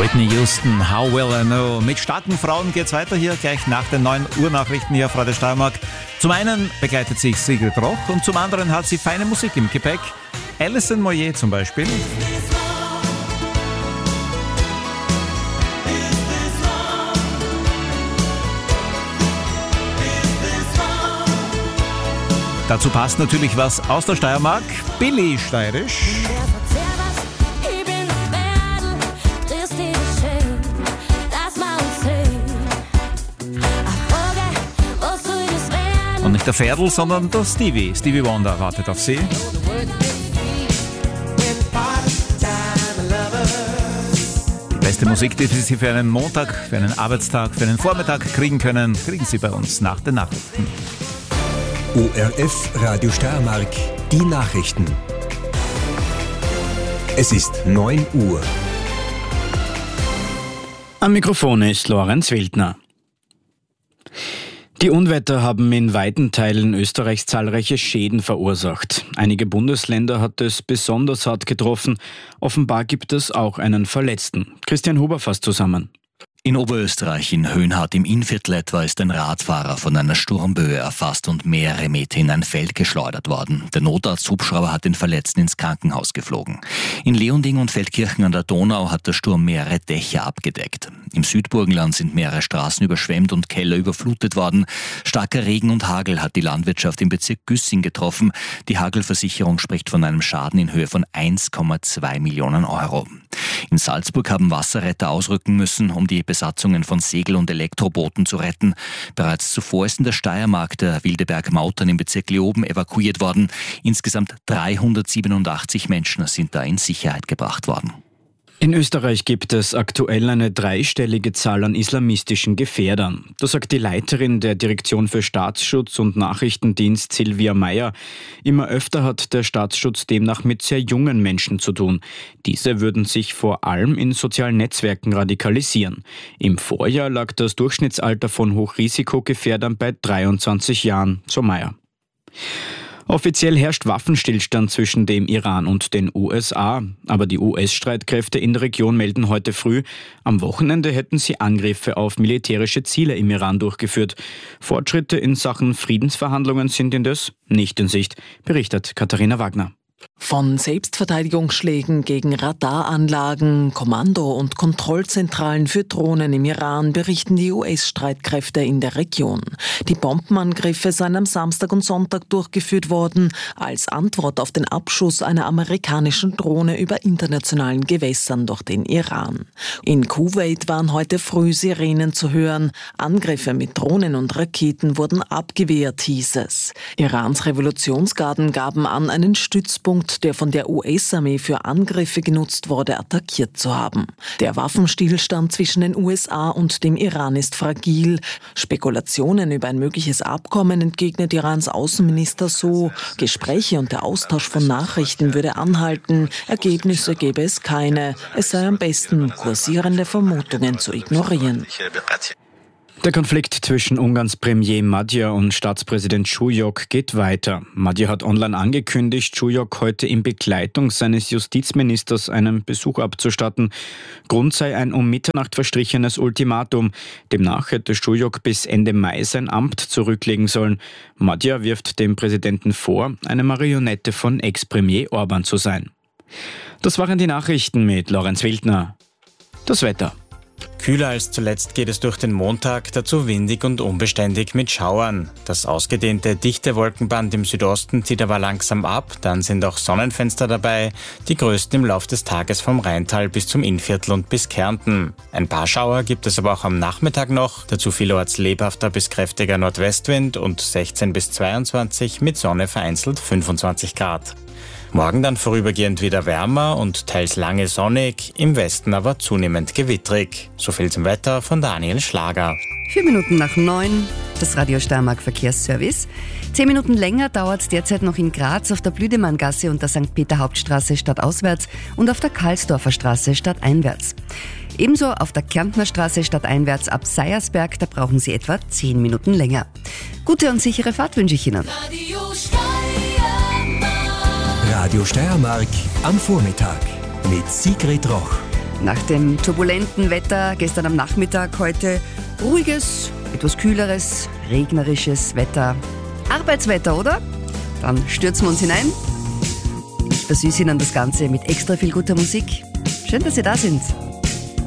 Whitney Houston, How Will I Know? Mit starken Frauen geht's weiter hier, gleich nach den 9 Uhr Nachrichten hier auf Radio Steiermark. Zum einen begleitet sich Sigrid Roch und zum anderen hat sie feine Musik im Gepäck. Alison Moyet zum Beispiel. Dazu passt natürlich was aus der Steiermark. Billy Steirisch. Und nicht der Ferdl, sondern der Stevie. Stevie Wonder wartet auf Sie. Die beste Musik, die Sie für einen Montag, für einen Arbeitstag, für einen Vormittag kriegen können, kriegen Sie bei uns nach den Nachrichten. ORF Radio Steiermark, die Nachrichten. Es ist 9 Uhr. Am Mikrofon ist Lorenz Wildner. Die Unwetter haben in weiten Teilen Österreichs zahlreiche Schäden verursacht. Einige Bundesländer hat es besonders hart getroffen. Offenbar gibt es auch einen Verletzten. Christian Huber fasst zusammen. In Oberösterreich, in Höhenhardt im Innviertel etwa, ist ein Radfahrer von einer Sturmböe erfasst und mehrere Meter in ein Feld geschleudert worden. Der Notarzthubschrauber hat den Verletzten ins Krankenhaus geflogen. In Leonding und Feldkirchen an der Donau hat der Sturm mehrere Dächer abgedeckt. Im Südburgenland sind mehrere Straßen überschwemmt und Keller überflutet worden. Starker Regen und Hagel hat die Landwirtschaft im Bezirk Güssing getroffen. Die Hagelversicherung spricht von einem Schaden in Höhe von 1,2 Millionen Euro. In Salzburg haben Wasserretter ausrücken müssen, um die Besatzungen von Segel- und Elektrobooten zu retten. Bereits zuvor ist in der Steiermark der Wildeberg-Mautern im Bezirk Leoben evakuiert worden. Insgesamt 387 Menschen sind da in Sicherheit gebracht worden. In Österreich gibt es aktuell eine dreistellige Zahl an islamistischen Gefährdern. Das sagt die Leiterin der Direktion für Staatsschutz und Nachrichtendienst Silvia Meyer. Immer öfter hat der Staatsschutz demnach mit sehr jungen Menschen zu tun. Diese würden sich vor allem in sozialen Netzwerken radikalisieren. Im Vorjahr lag das Durchschnittsalter von Hochrisikogefährdern bei 23 Jahren, so Meyer. Offiziell herrscht Waffenstillstand zwischen dem Iran und den USA. Aber die US-Streitkräfte in der Region melden heute früh, am Wochenende hätten sie Angriffe auf militärische Ziele im Iran durchgeführt. Fortschritte in Sachen Friedensverhandlungen sind indes nicht in Sicht, berichtet Katharina Wagner. Von Selbstverteidigungsschlägen gegen Radaranlagen, Kommando- und Kontrollzentralen für Drohnen im Iran berichten die US-Streitkräfte in der Region. Die Bombenangriffe seien am Samstag und Sonntag durchgeführt worden, als Antwort auf den Abschuss einer amerikanischen Drohne über internationalen Gewässern durch den Iran. In Kuwait waren heute früh Sirenen zu hören. Angriffe mit Drohnen und Raketen wurden abgewehrt, hieß es. Irans Revolutionsgarden gaben an, einen Stützpunkt, der von der US-Armee für Angriffe genutzt wurde, attackiert zu haben. Der Waffenstillstand zwischen den USA und dem Iran ist fragil. Spekulationen über ein mögliches Abkommen entgegnet Irans Außenminister so. Gespräche und der Austausch von Nachrichten würde anhalten. Ergebnisse gäbe es keine. Es sei am besten, kursierende Vermutungen zu ignorieren. Der Konflikt zwischen Ungarns Premier Magyar und Staatspräsident Čujok geht weiter. Magyar hat online angekündigt, Čujok heute in Begleitung seines Justizministers einen Besuch abzustatten. Grund sei ein um Mitternacht verstrichenes Ultimatum. Demnach hätte Čujok bis Ende Mai sein Amt zurücklegen sollen. Magyar wirft dem Präsidenten vor, eine Marionette von Ex-Premier Orban zu sein. Das waren die Nachrichten mit Lorenz Wildner. Das Wetter. Kühler als zuletzt geht es durch den Montag, dazu windig und unbeständig mit Schauern. Das ausgedehnte, dichte Wolkenband im Südosten zieht aber langsam ab, dann sind auch Sonnenfenster dabei, die größten im Lauf des Tages vom Rheintal bis zum Innviertel und bis Kärnten. Ein paar Schauer gibt es aber auch am Nachmittag noch, dazu vielerorts lebhafter bis kräftiger Nordwestwind und 16 bis 22, mit Sonne vereinzelt 25 Grad. Morgen dann vorübergehend wieder wärmer und teils lange sonnig, im Westen aber zunehmend gewittrig. So viel zum Wetter von Daniel Schlager. 4 Minuten nach 9, das Radio Steiermark Verkehrsservice. 10 Minuten länger dauert es derzeit noch in Graz auf der Blüdemanngasse und der St. Peter Hauptstraße stadtauswärts und auf der Karlsdorfer Straße stadteinwärts. Ebenso auf der Kärntner Straße stadteinwärts ab Seiersberg, da brauchen Sie etwa 10 Minuten länger. Gute und sichere Fahrt wünsche ich Ihnen. Radio Steiermark am Vormittag mit Sigrid Roch. Nach dem turbulenten Wetter gestern am Nachmittag heute ruhiges, etwas kühleres, regnerisches Wetter. Arbeitswetter, oder? Dann stürzen wir uns hinein. Ich versüße Ihnen das Ganze mit extra viel guter Musik. Schön, dass Sie da sind.